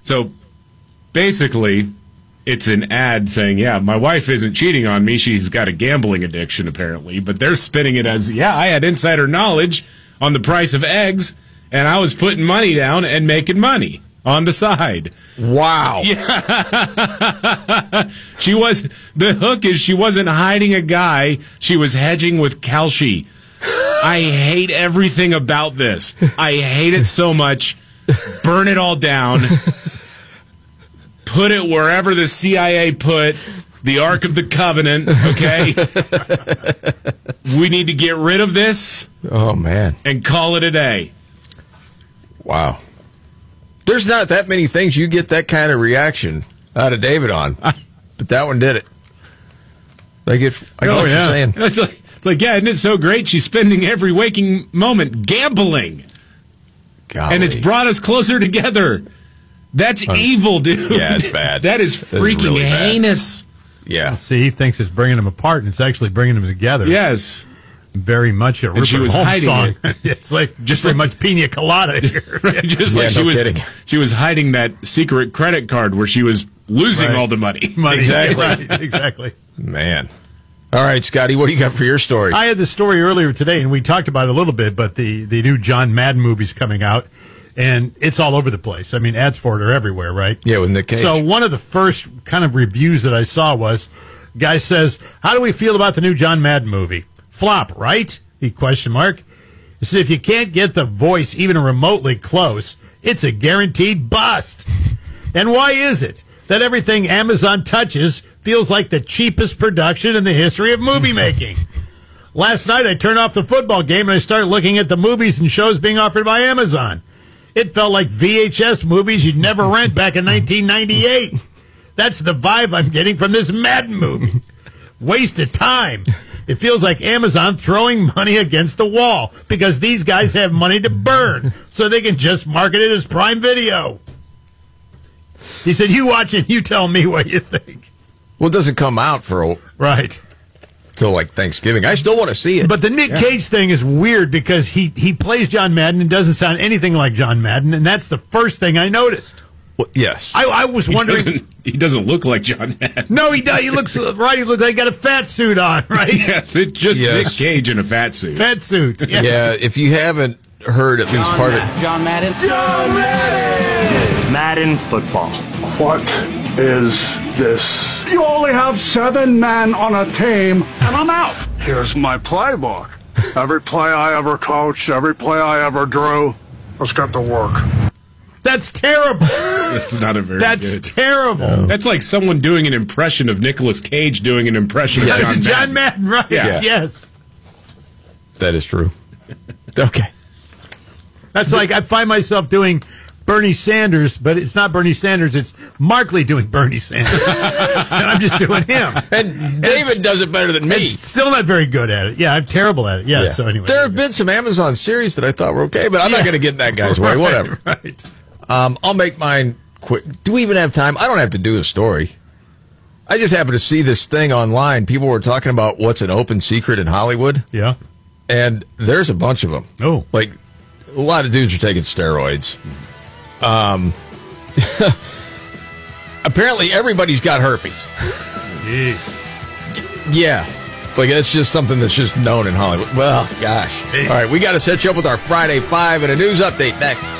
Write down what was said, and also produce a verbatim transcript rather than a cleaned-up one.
So basically, it's an ad saying, yeah, my wife isn't cheating on me. She's got a gambling addiction, apparently. But they're spinning it as, yeah, I had insider knowledge on the price of eggs, and I was putting money down and making money on the side. Wow. Yeah. She was, the hook is she wasn't hiding a guy. She was hedging with Kalshi. I hate everything about this. I hate it so much. Burn it all down. Put it wherever the C I A put the Ark of the Covenant, okay? We need to get rid of this. Oh, man. And call it a day. Wow. There's not that many things you get that kind of reaction out of David on, but that one did it. I get, I get oh, what yeah. you're saying. It's like, it's like, yeah, isn't it so great? She's spending every waking moment gambling. Golly. And it's brought us closer together. That's um, evil, dude. Yeah, it's bad. That is freaking that is really heinous. Yeah. See, he thinks it's bringing them apart, and it's actually bringing them together. Yes. Very much a and Rupert she was Holmes hiding song. It. It's like just very much pina colada here. Just yeah, like no she was kidding. She was hiding that secret credit card where she was losing right. all the money. money. Exactly. Right, exactly. Man. All right, Scotty, what do you got for your story? I had the story earlier today, and we talked about it a little bit, but the, the new John Madden movie's coming out, and it's all over the place. I mean, ads for it are everywhere, right? Yeah, with Nick Cage. So one of the first kind of reviews that I saw was, guy says, how do we feel about the new John Madden movie? Flop, right? He question mark. He said, if you can't get the voice even remotely close, it's a guaranteed bust. And why is it that everything Amazon touches feels like the cheapest production in the history of movie making? Last night I turned off the football game and I started looking at the movies and shows being offered by Amazon. It felt like V H S movies you'd never rent back in nineteen ninety-eight. That's the vibe I'm getting from this Madden movie. Waste of time. It feels like Amazon throwing money against the wall because these guys have money to burn, so they can just market it as Prime Video. He said, you watch it, you tell me what you think. Well, it doesn't come out for a, right till like Thanksgiving. I still want to see it. But the Nick yeah. Cage thing is weird because he, he plays John Madden and doesn't sound anything like John Madden, and that's the first thing I noticed. Well, yes. I, I was he wondering. Doesn't, he doesn't look like John Madden. No, he does. He looks right. He looks like he got a fat suit on, right? Yes, it's just yes. Nick Cage in a fat suit. Fat suit. Yeah. yeah, if you haven't heard at least John part Ma- of John Madden. John Madden! Madden football. What is this? You only have seven men on a team, and I'm out. Here's my playbook. Every play I ever coached, every play I ever drew. Let's get to work. That's terrible. That's not a very That's good. terrible. No. That's like someone doing an impression of Nicolas Cage doing an impression yeah, of John Madden. John Madden, right? Yeah. Yeah. Yes. That is true. Okay. That's like I find myself doing Bernie Sanders, but it's not Bernie Sanders, it's Markley doing Bernie Sanders. And I'm just doing him. And David and does it better than me. Still not very good at it. Yeah, I'm terrible at it. Yeah, yeah. So anyway. There have been some Amazon series that I thought were okay, but I'm yeah. not going to get in that guy's way. Right, Whatever. Right. Um, I'll make mine quick. Do we even have time? I don't have to do a story. I just happened to see this thing online. People were talking about what's an open secret in Hollywood. Yeah. And there's a bunch of them. Oh. Like, a lot of dudes are taking steroids. Um, apparently everybody's got herpes. Yeah. Like, it's just something that's just known in Hollywood. Well, gosh. All right, we got to set you up with our Friday Five and a news update next.